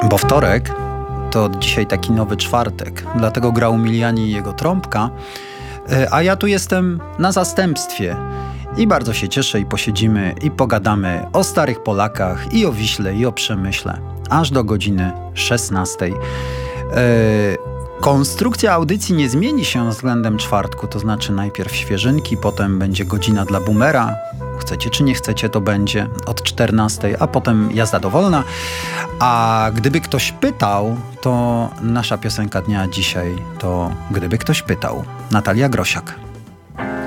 Bo wtorek to od dzisiaj taki nowy czwartek. Dlatego grał Miliani i jego trąbka, a ja tu jestem na zastępstwie. I bardzo się cieszę i posiedzimy i pogadamy o starych Polakach i o Wiśle i o Przemyśle. Aż do godziny 16. Konstrukcja audycji nie zmieni się względem czwartku, to znaczy najpierw świeżynki, potem będzie godzina dla boomera. Chcecie czy nie chcecie, to będzie od 14, a potem jazda dowolna. A gdyby ktoś pytał, to nasza piosenka dnia dzisiaj to Gdyby ktoś pytał. Natalia Grosiak.